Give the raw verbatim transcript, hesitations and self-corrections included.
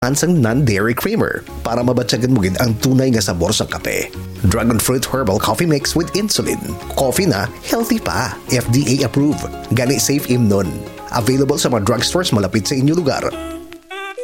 sang non-dairy creamer para mabatsagan mo gid ang tunay nga sabor sa kape. Dragon Fruit Herbal Coffee Mix with Insulin. Coffee na healthy pa. F D A approved. Gani safe imnon. Available sa mga drugstores malapit sa inyong lugar.